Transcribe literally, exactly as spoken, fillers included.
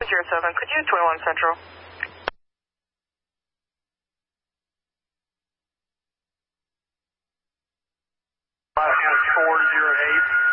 zero seven, could you use twenty-one Central? four zero eight.